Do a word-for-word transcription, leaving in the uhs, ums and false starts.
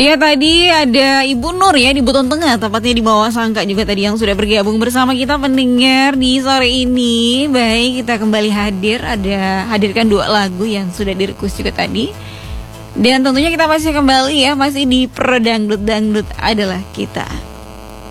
Iya, tadi ada Ibu Nur ya di Buton Tengah, tepatnya di bawah Sangka juga tadi yang sudah bergabung bersama kita pendengar di sore ini. Baik, kita kembali hadir, ada hadirkan dua lagu yang sudah direquest juga tadi. Dan tentunya kita masih kembali ya, masih di Pro Dangdut Dangdut adalah kita.